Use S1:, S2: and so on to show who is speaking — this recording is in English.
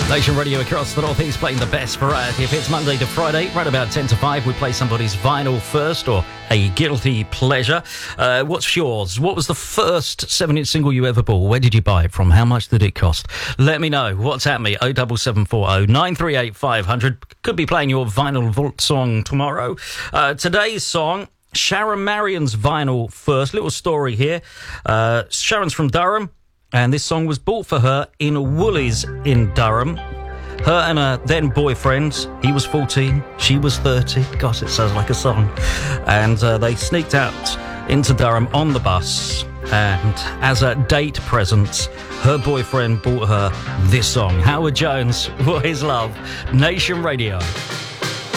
S1: Nation Radio across the North East playing the best variety. If it's Monday to Friday, right about 10 to 5, we play somebody's vinyl first or a guilty pleasure. What's yours? What was the first 7-inch single you ever bought? Where did you buy it from? How much did it cost? Let me know. WhatsApp me, 07740 938 500. Could be playing your vinyl vault song tomorrow. Today's song, Sharon Marion's vinyl first. Little story here. Sharon's from Durham. And this song was bought for her in Woolies in Durham. Her and her then boyfriend, he was 14, she was 30. Gosh, it sounds like a song. And they sneaked out into Durham on the bus. And as a date present, her boyfriend bought her this song. Howard Jones, What Is Love? Nation Radio.